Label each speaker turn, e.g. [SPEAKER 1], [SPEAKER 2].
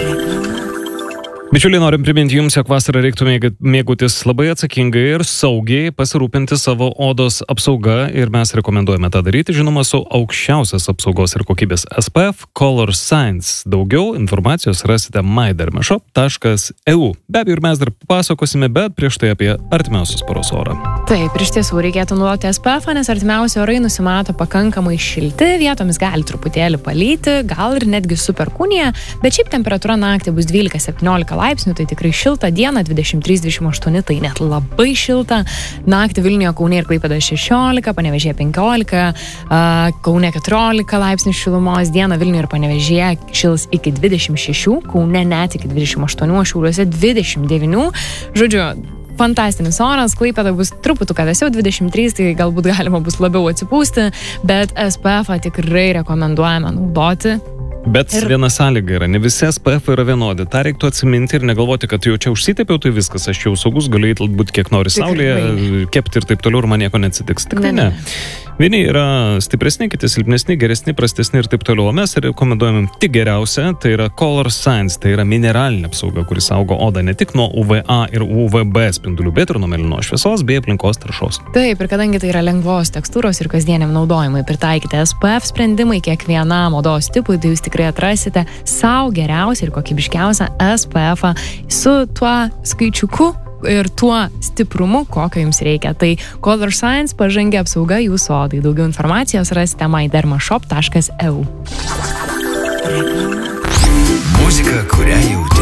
[SPEAKER 1] Bičiuliai, norim priminti jums, jog vasarą reiktų mėgautis labai atsakingai ir saugiai, pasirūpinti savo odos apsauga ir mes rekomenduojame tą daryti, žinoma, su aukščiausios apsaugos ir kokybės SPF Color Science. Daugiau informacijos rasite mydermashop.eu. Be abejo, ir mes dar pasakosime, bet prieš tai apie artimiausius paros orą.
[SPEAKER 2] Taip, iš tiesų reikėtų naudoti SPF, nes artimiausi orai nusimato pakankamai šilti, vietomis gali truputėlį palyti, gal ir netgi su perkūnija, bet šiaip temperatūra naktį bus 12-17 laipsnių, tai tikrai šilta, diena 23-28, tai net labai šilta. Naktį Vilniuje, Kaune ir Klaipėdoje 16, Panevėžyje 15, Kaune 14 laipsnių šilumos, diena Vilniuje ir Panevėžyje šils iki 26, Kaune net iki 28, Šiauliuose 29. Žodžiu, fantastinis oras, Klaipėda bus truputuką vėsiau 23, tai galbūt galima bus labiau atsipūsti, bet SPF tikrai rekomenduojame naudoti.
[SPEAKER 1] Bet viena sąlyga yra, ne visi SPF yra vienodi. Ta reiktų atsiminti ir negalvoti, kad jau čia užsitepiau, tai viskas, aš jau saugus, galiu eiti būti kiek nori saulėje, kepti ir taip toliau ir man nieko neatsitiks. Tikrai ne. Vieni yra stipresni, kiti silpnesni, geresni, prastesni ir taip toliau. O mes rekomenduojame tik geriausią, tai yra Color Science, tai yra mineralinė apsauga, kuris saugo odą ne tik nuo UVA ir UVB spindulių, bet ir nuo mėlynos šviesos bei aplinkos taršos.
[SPEAKER 2] Taip, ir kadangi tai yra lengvos tekstūros ir kasdieniam naudojimui pritaikyti SPF sprendimai kiekvienam odos tipui, tai jūs tikrai atrasite savo geriausią ir kokybiškiausią SPF su tuo skaičiuku ir tuo stiprumu, kokio jums reikia. Tai Color Science pažangi apsauga jūsų odai. Daugiau informacijos rasite mydermashop.eu.
[SPEAKER 3] Muzika, kurią jauti.